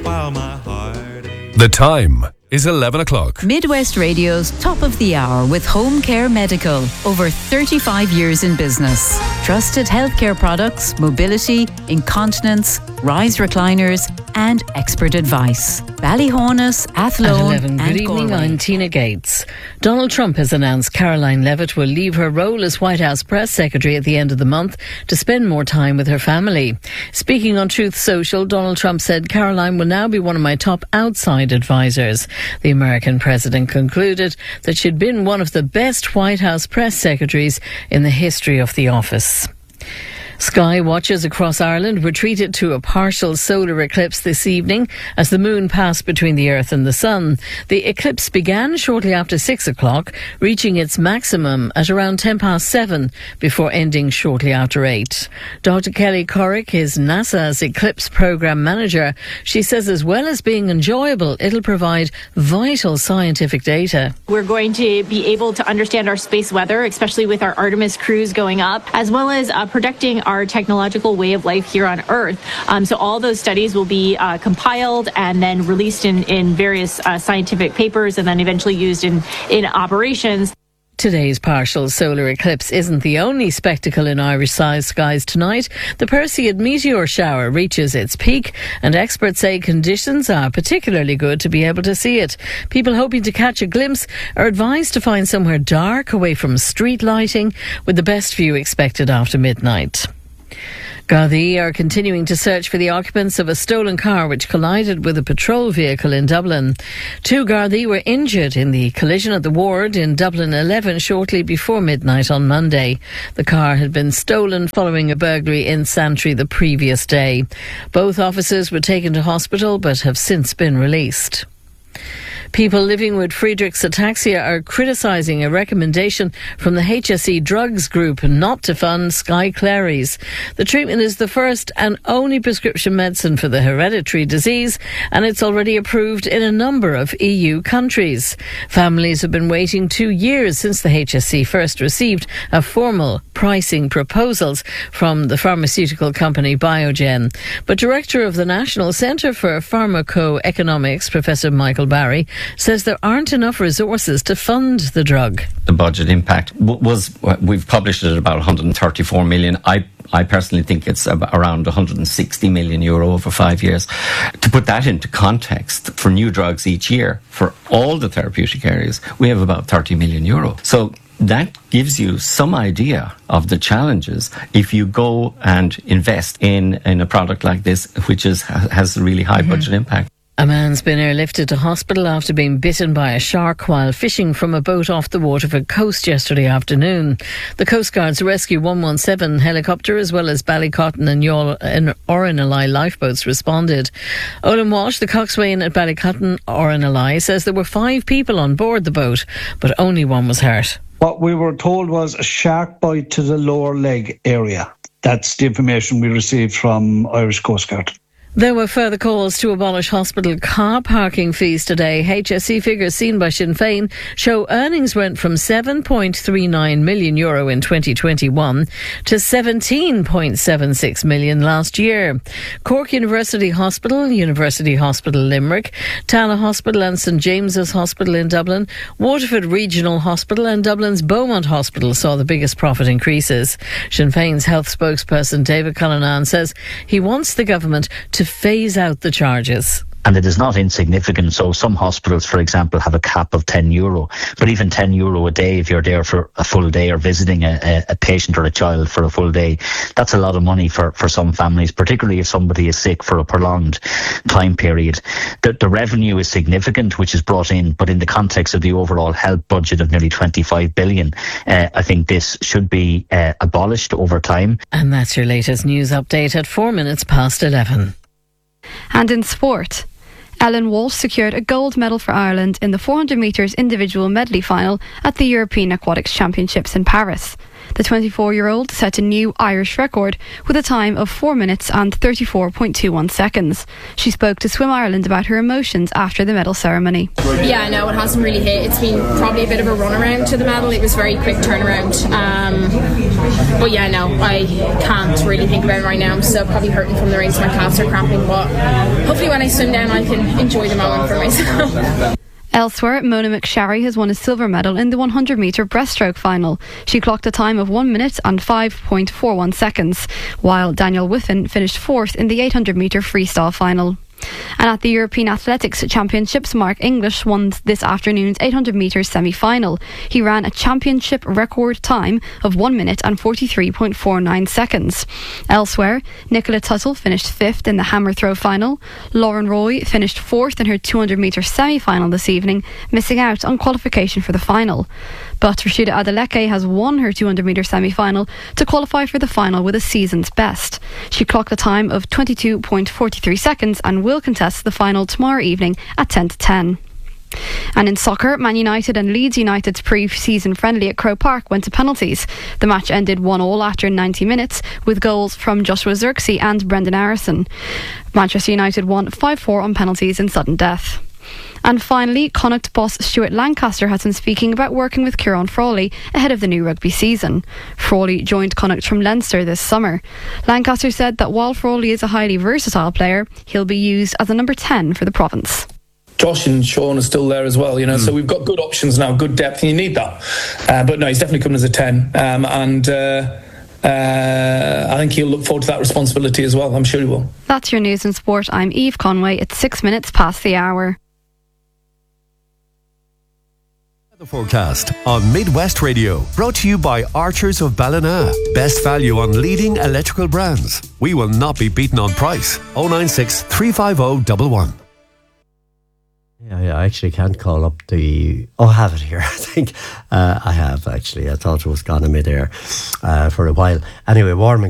while my heart aches. The time is 11 o'clock. Midwest Radio's Top of the Hour with Home Care Medical. Over 35 years in business. Trusted healthcare products, mobility, incontinence, rise recliners and expert advice. Ballyhonus, Athlone At 11, and good evening, Galway. I'm Tina Gates. Donald Trump has announced Caroline Levitt will leave her role as White House press secretary at the end of the month to spend more time with her family. Speaking on Truth Social, Donald Trump said Caroline will now be one of my top outside advisors. The American president concluded that she'd been one of the best White House press secretaries in the history of the office. Sky watchers across Ireland were treated to a partial solar eclipse this evening as the moon passed between the Earth and the Sun. The eclipse began shortly after 6 o'clock, reaching its maximum at around 7:10 before ending shortly after 8. Dr. Kelly Corrick is NASA's eclipse program manager. She says as well as being enjoyable, it'll provide vital scientific data. We're going to be able to understand our space weather, especially with our Artemis crews going up, as well as protecting our technological way of life here on Earth. So all those studies will be compiled and then released in various scientific papers and then eventually used in operations. Today's partial solar eclipse isn't the only spectacle in Irish-sized skies tonight. The Perseid meteor shower reaches its peak, and experts say conditions are particularly good to be able to see it. People hoping to catch a glimpse are advised to find somewhere dark away from street lighting, with the best view expected after midnight. Gardaí are continuing to search for the occupants of a stolen car which collided with a patrol vehicle in Dublin. 2 Gardaí were injured in the collision at the ward in Dublin 11 shortly before midnight on Monday. The car had been stolen following a burglary in Santry the previous day. Both officers were taken to hospital but have since been released. People living with Friedreich's ataxia are criticising a recommendation from the HSE Drugs Group not to fund Sky Claries. The treatment is the first and only prescription medicine for the hereditary disease, and it's already approved in a number of EU countries. Families have been waiting 2 years since the HSE first received a formal pricing proposals from the pharmaceutical company Biogen. But Director of the National Centre for Pharmacoeconomics, Professor Michael Barry, says there aren't enough resources to fund the drug. The budget impact we've published it at about 134 million. I personally think it's around 160 million euro over 5 years. To put that into context, for new drugs each year, for all the therapeutic areas, we have about 30 million euro. So that gives you some idea of the challenges if you go and invest in a product like this, which has a really high budget impact. A man's been airlifted to hospital after being bitten by a shark while fishing from a boat off the Waterford coast yesterday afternoon. The Coast Guard's Rescue 117 helicopter as well as Ballycotton and Orrinalai lifeboats responded. Olin Walsh, the coxswain at Ballycotton Orrinalai, says there were 5 people on board the boat, but only one was hurt. What we were told was a shark bite to the lower leg area. That's the information we received from Irish Coast Guard. There were further calls to abolish hospital car parking fees today. HSE figures seen by Sinn Féin show earnings went from €7.39 million in 2021 to €17.76 million last year. Cork University Hospital Limerick, Tala Hospital and St James's Hospital in Dublin, Waterford Regional Hospital and Dublin's Beaumont Hospital saw the biggest profit increases. Sinn Féin's health spokesperson David Cullinan says he wants the government to phase out the charges. And it is not insignificant. So some hospitals, for example, have a cap of €10. But even €10 a day, if you're there for a full day or visiting a patient or a child for a full day, that's a lot of money for some families, particularly if somebody is sick for a prolonged time period. The revenue is significant, which is brought in, but in the context of the overall health budget of nearly 25 billion, I think this should be abolished over time. And that's your latest news update at 11:04. And in sport, Ellen Walsh secured a gold medal for Ireland in the 400 metres individual medley final at the European Aquatics Championships in Paris. The 24-year-old set a new Irish record with a time of 4 minutes and 34.21 seconds. She spoke to Swim Ireland about her emotions after the medal ceremony. Yeah, no, it hasn't really hit. It's been probably a bit of a runaround to the medal. It was very quick turnaround. But yeah, no, I can't really think about it right now. I'm still probably hurting from the race. My calves are cramping, but hopefully when I swim down I can enjoy the moment for myself. Elsewhere, Mona McSharry has won a silver medal in the 100-metre breaststroke final. She clocked a time of 1 minute and 5.41 seconds, while Daniel Whiffen finished fourth in the 800-metre freestyle final. And at the European Athletics Championships, Mark English won this afternoon's 800 metres semi-final. He ran a championship record time of 1 minute and 43.49 seconds. Elsewhere, Nicola Tuttle finished fifth in the hammer throw final. Lauren Roy finished fourth in her 200 metre semi-final this evening, missing out on qualification for the final. But Rashida Adeleke has won her 200 metre semi-final to qualify for the final with a season's best. She clocked a time of 22.43 seconds and will contest the final tomorrow evening at 10 to 10. And in soccer, Man United and Leeds United's pre-season friendly at Croke Park went to penalties. The match ended 1-1 after 90 minutes with goals from Joshua Zirkzee and Brendan Harrison. Manchester United won 5-4 on penalties in sudden death. And finally, Connacht boss Stuart Lancaster has been speaking about working with Kieran Frawley ahead of the new rugby season. Frawley joined Connacht from Leinster this summer. Lancaster said that while Frawley is a highly versatile player, he'll be used as a number 10 for the province. Josh and Sean are still there as well, so we've got good options now, good depth, and you need that. But no, he's definitely coming as a 10, and I think he'll look forward to that responsibility as well. I'm sure he will. That's your news and sport. I'm Eve Conway. It's 6 minutes past the hour. The forecast on Midwest Radio, brought to you by Archers of Ballina. Best value on leading electrical brands. We will not be beaten on price. 096 350 111. Yeah, I actually can't call up the... Oh, I have it here. I think I have, actually. I thought it was gone in midair for a while. Anyway, warming